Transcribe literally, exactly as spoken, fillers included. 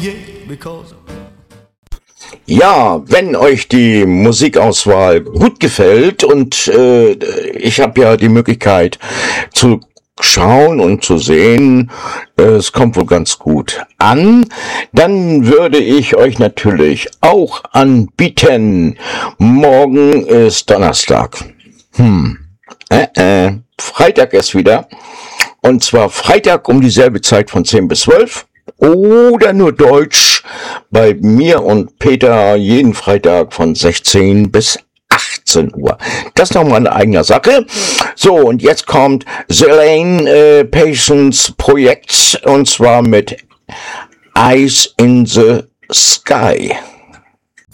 Ja, wenn euch die Musikauswahl gut gefällt und äh, ich habe ja die Möglichkeit zu schauen und zu sehen, äh, es kommt wohl ganz gut an, dann würde ich euch natürlich auch anbieten, morgen ist Donnerstag, hm, äh, äh, Freitag ist wieder, und zwar Freitag um dieselbe Zeit von zehn bis zwölf. Oder nur Deutsch bei mir und Peter jeden Freitag von sechzehn bis achtzehn Uhr. Das ist nochmal eine eigene Sache. So, und jetzt kommt Selene äh, Patience Projekt, und zwar mit Eyes in the Sky.